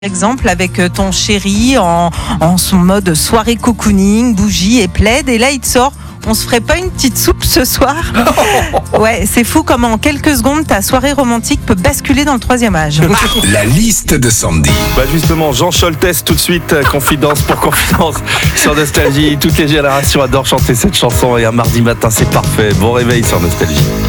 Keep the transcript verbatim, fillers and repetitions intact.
Exemple avec ton chéri en, en son mode soirée cocooning, bougie et plaid, et là il te sort: on se ferait pas une petite soupe ce soir? Ouais, c'est fou comment en quelques secondes ta soirée romantique peut basculer dans le troisième âge. La liste de Sandy. Bah justement, Jean Scholtes tout de suite, euh, confidence pour confidence sur Nostalgie. Toutes les générations adorent chanter cette chanson et un mardi matin c'est parfait. Bon réveil sur Nostalgie.